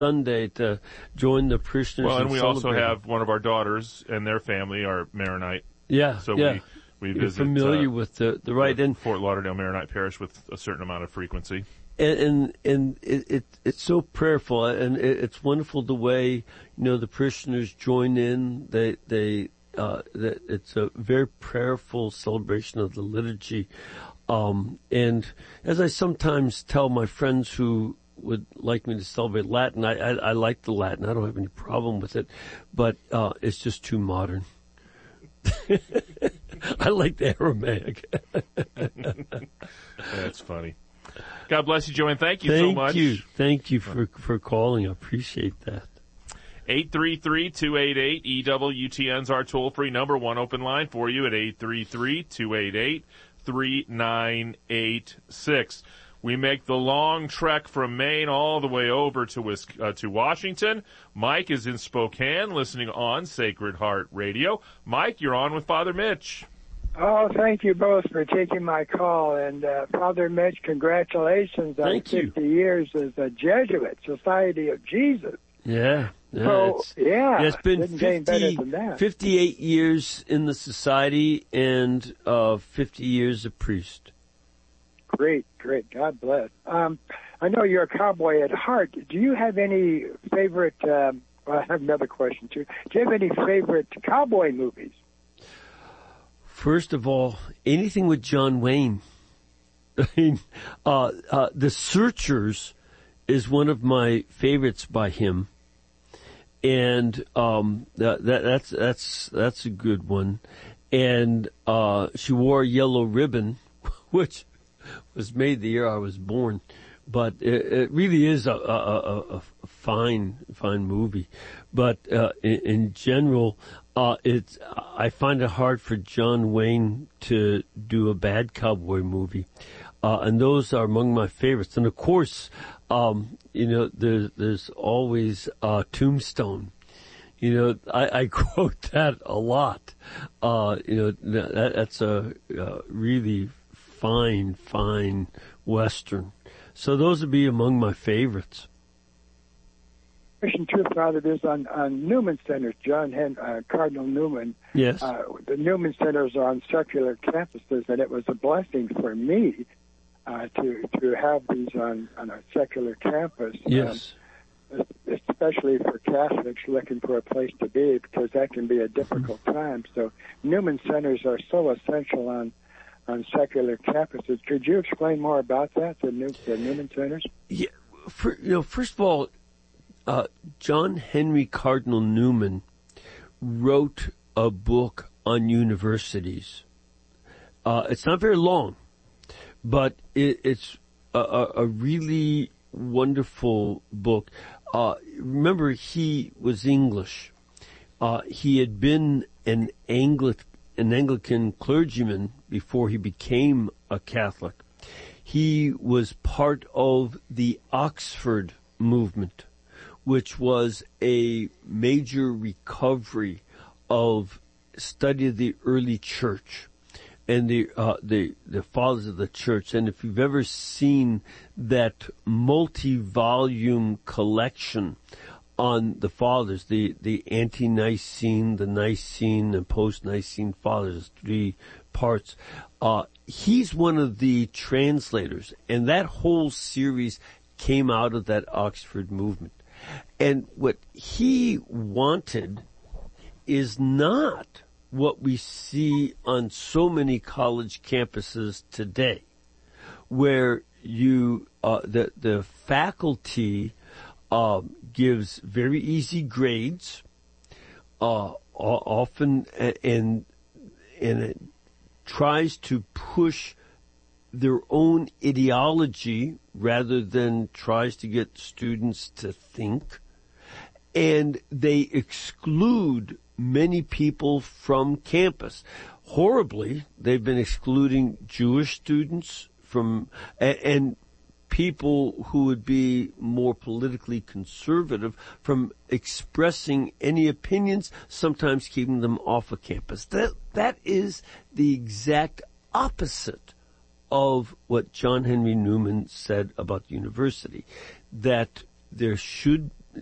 Sunday to join the parishioners. Well, and we also celebrate. have one of our daughters and their family are Maronite. Yeah, So yeah. we You're visit familiar with the right the and Fort Lauderdale Maronite Parish with a certain amount of frequency. And it's so prayerful, and it's wonderful the way the parishioners join in. It's a very prayerful celebration of the liturgy, and as I sometimes tell my friends who would like me to celebrate Latin, I like the Latin. I don't have any problem with it, but it's just too modern. I like the Aramaic. That's funny. God bless you, Joanne. Thank you so much. Thank you for calling. I appreciate that. 833-288-EWTN's our toll-free number. One open line for you at 833-288-3986. We make the long trek from Maine all the way over to Washington. Mike is in Spokane listening on Sacred Heart Radio. Mike, you're on with Father Mitch. Oh, thank you both for taking my call. And Father Mitch, congratulations on 50 years as a Jesuit, Society of Jesus. Yeah. It's been 58 years in the society and 50 years a priest. Great. God bless. I know you're a cowboy at heart. Do you have any favorite, I have another question too. Do you have any favorite cowboy movies? First of all, anything with John Wayne. I mean, The Searchers is one of my favorites by him. And that's a good one. And She Wore a Yellow Ribbon, which was made the year I was born, but it really is a fine movie. But in general, I find it hard for John Wayne to do a bad cowboy movie, and those are among my favorites. And of course, there's always Tombstone. I quote that a lot. That's a really fine Western. So those would be among my favorites. Question two, Father, is on Newman Centers, Cardinal Newman. Yes. The Newman Centers are on secular campuses, and it was a blessing for me to have these on a secular campus. Yes. Especially for Catholics looking for a place to be, because that can be a difficult time. So Newman Centers are so essential on secular campuses. Could you explain more about that, the Newman Centers? Yeah. First of all, John Henry Cardinal Newman wrote a book on universities. It's not very long, but it's a really wonderful book. Remember, he was English. He had been an Anglican clergyman before he became a Catholic. He was part of the Oxford movement, which was a major recovery of study of the early church and the fathers of the church. And if you've ever seen that multi-volume collection on the fathers, the ante-Nicene, the Nicene, and post-Nicene fathers, 3 parts, he's one of the translators, and that whole series came out of that Oxford movement. And what he wanted is not what we see on so many college campuses today, where the faculty gives very easy grades, often, and it tries to push their own ideology rather than tries to get students to think. And they exclude many people from campus. Horribly, they've been excluding Jewish students from, and people who would be more politically conservative from expressing any opinions, sometimes keeping them off of campus. That is the exact opposite of what John Henry Newman said about the university, that there should